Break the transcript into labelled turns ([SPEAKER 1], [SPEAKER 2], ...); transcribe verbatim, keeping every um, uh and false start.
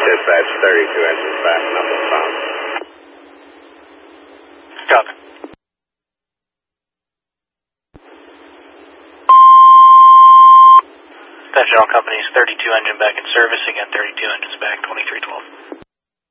[SPEAKER 1] Dispatch, thirty-two engines back, nothing found.
[SPEAKER 2] Copy. Dispatch, all companies, thirty-two engine back in service, again thirty-two engines back, twenty-three twelve.